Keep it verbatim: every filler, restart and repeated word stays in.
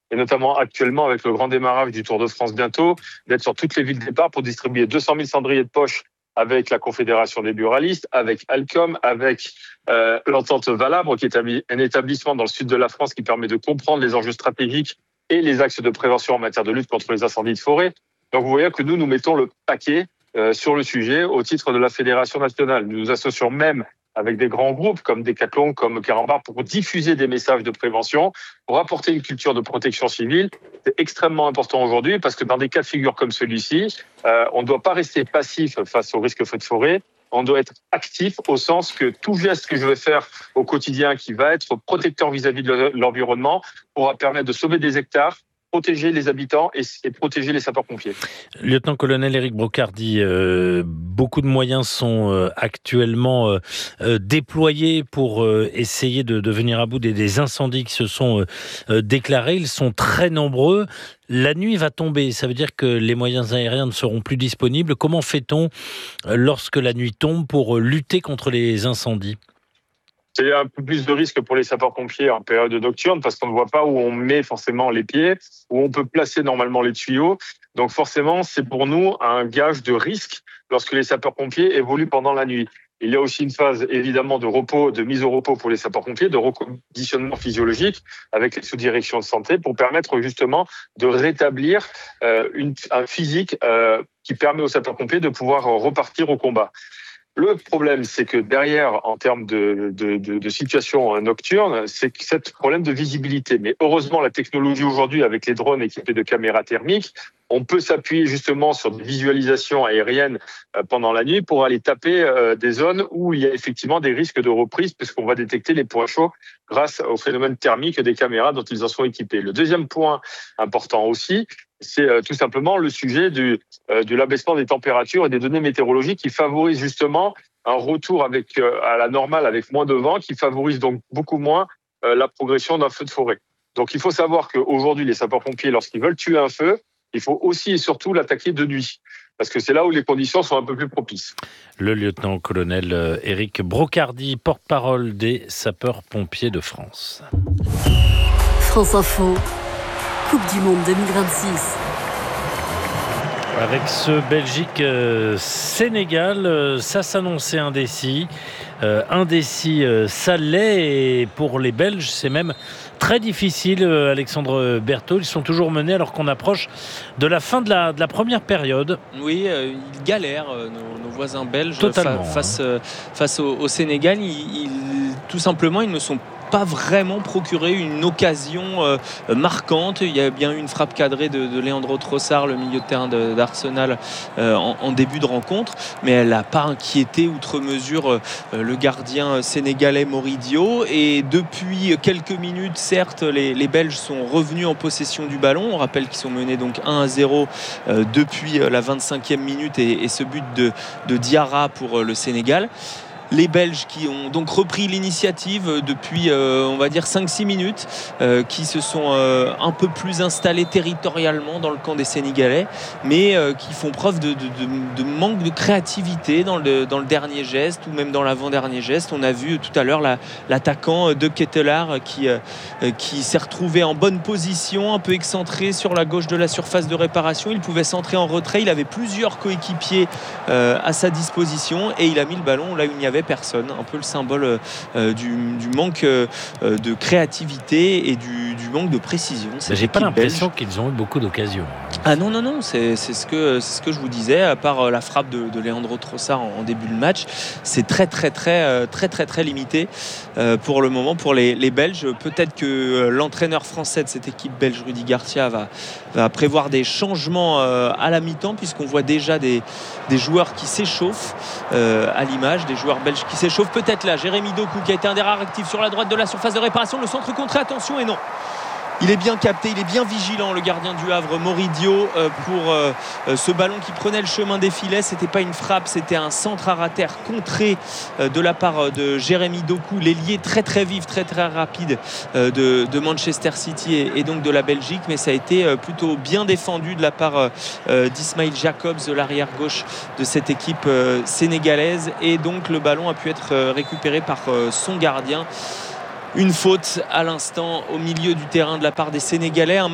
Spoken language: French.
et notamment actuellement avec le grand démarrage du Tour de France bientôt, d'être sur toutes les villes départ pour distribuer deux cent mille cendriers de poche avec la Confédération des buralistes, avec Alcom, avec euh, l'entente Valabre, qui est un établissement dans le sud de la France qui permet de comprendre les enjeux stratégiques et les axes de prévention en matière de lutte contre les incendies de forêt. Donc vous voyez que nous, nous mettons le paquet euh, sur le sujet au titre de la Fédération nationale. Nous nous associons même avec des grands groupes comme Decathlon, comme Carambar, pour diffuser des messages de prévention, pour apporter une culture de protection civile. C'est extrêmement important aujourd'hui parce que dans des cas de figure comme celui-ci, euh, on ne doit pas rester passif face au risque feu de forêt. On doit être actif au sens que tout geste que je vais faire au quotidien qui va être protecteur vis-à-vis de l'environnement pourra permettre de sauver des hectares, protéger les habitants et, et protéger les sapeurs-pompiers. Lieutenant-colonel Éric Brocardi, euh, beaucoup de moyens sont euh, actuellement euh, euh, déployés pour euh, essayer de, de venir à bout des, des incendies qui se sont euh, déclarés. Ils sont très nombreux. La nuit va tomber, ça veut dire que les moyens aériens ne seront plus disponibles. Comment fait-on lorsque la nuit tombe pour lutter contre les incendies ? C'est un peu plus de risque pour les sapeurs-pompiers en période nocturne parce qu'on ne voit pas où on met forcément les pieds, où on peut placer normalement les tuyaux. Donc forcément, c'est pour nous un gage de risque lorsque les sapeurs-pompiers évoluent pendant la nuit. Il y a aussi une phase évidemment de repos, de mise au repos pour les sapeurs-pompiers, de reconditionnement physiologique avec les sous-directions de santé pour permettre justement de rétablir euh, une, un physique euh, qui permet aux sapeurs-pompiers de pouvoir repartir au combat. Le problème, c'est que derrière, en termes de, de, de, de situation nocturne, c'est ce problème de visibilité. Mais heureusement, la technologie aujourd'hui, avec les drones équipés de caméras thermiques, on peut s'appuyer justement sur des visualisations aériennes pendant la nuit pour aller taper des zones où il y a effectivement des risques de reprise, puisqu'on va détecter les points chauds grâce au phénomène thermique des caméras dont ils en sont équipés. Le deuxième point important aussi, c'est tout simplement le sujet du, de l'abaissement des températures et des données météorologiques qui favorisent justement un retour avec, à la normale avec moins de vent, qui favorise donc beaucoup moins la progression d'un feu de forêt. Donc il faut savoir qu'aujourd'hui, les sapeurs-pompiers, lorsqu'ils veulent tuer un feu, il faut aussi et surtout l'attaquer de nuit, parce que c'est là où les conditions sont un peu plus propices. Le lieutenant-colonel Éric Brocardi, porte-parole des sapeurs-pompiers de France. France Info, Coupe du Monde deux mille vingt-six. Avec ce Belgique-Sénégal, euh, ça s'annonçait indécis. Euh, indécis, euh, ça l'est. Et pour les Belges, c'est même très difficile, euh, Alexandre Berthaud. Ils sont toujours menés alors qu'on approche de la fin de la, de la première période. Oui, euh, ils galèrent, euh, nos, nos voisins belges, Totalement, fa- face, hein. euh, face au, au Sénégal. Ils, ils, tout simplement, ils ne sont pas vraiment procuré une occasion euh, marquante. Il y a bien eu une frappe cadrée de, de Leandro Trossard, le milieu de terrain de, d'Arsenal euh, en, en début de rencontre, mais elle n'a pas inquiété outre mesure euh, le gardien sénégalais Moridio. Et depuis quelques minutes, certes, les, les Belges sont revenus en possession du ballon. On rappelle qu'ils sont menés donc un à zéro euh, depuis la vingt-cinquième minute et, et ce but de, de Diarra pour euh, le Sénégal. Les Belges qui ont donc repris l'initiative depuis euh, on va dire cinq six minutes, euh, qui se sont euh, un peu plus installés territorialement dans le camp des Sénégalais, mais euh, qui font preuve de, de, de, de manque de créativité dans le, dans le dernier geste ou même dans l'avant-dernier geste. On a vu tout à l'heure la, l'attaquant de Ketelaar qui, euh, qui s'est retrouvé en bonne position, un peu excentré sur la gauche de la surface de réparation. Il pouvait centrer en retrait, il avait plusieurs coéquipiers euh, à sa disposition et il a mis le ballon là où il n'y avait personne, un peu le symbole euh, du, du manque euh, de créativité et du, du manque de précision. J'ai pas l'impression belge. qu'ils ont eu beaucoup d'occasions. Ah non, non, non, c'est, c'est, ce que, c'est ce que je vous disais, à part la frappe de, de Leandro Trossard en, en début de match, c'est très, très, très, très, très, très limité euh, pour le moment pour les, les Belges. Peut-être que l'entraîneur français de cette équipe belge, Rudy Garcia, va, va prévoir des changements euh, à la mi-temps, puisqu'on voit déjà des, des joueurs qui s'échauffent euh, à l'image, des joueurs belges qui s'échauffent. Peut-être là, Jérémy Doku qui a été un des rares actifs sur la droite de la surface de réparation. Le centre contré, attention, et non. Il est bien capté, il est bien vigilant, le gardien du Havre, Moridio, euh, pour euh, ce ballon qui prenait le chemin des filets. C'était pas une frappe, c'était un centre à rater contré euh, de la part de Jérémy Doku, l'ailier très très vif, très très rapide euh, de, de Manchester City et, et donc de la Belgique. Mais ça a été euh, plutôt bien défendu de la part euh, d'Ismail Jacobs, de l'arrière gauche de cette équipe euh, sénégalaise. Et donc le ballon a pu être euh, récupéré par euh, son gardien. Une faute à l'instant au milieu du terrain de la part des Sénégalais. Un